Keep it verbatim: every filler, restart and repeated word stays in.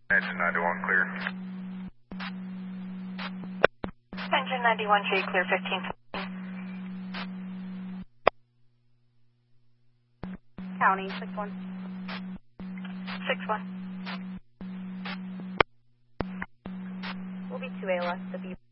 Engine ninety-one clear. Engine ninety-one, show you clear fifteen. County, six one. six one. We'll be two A L S W.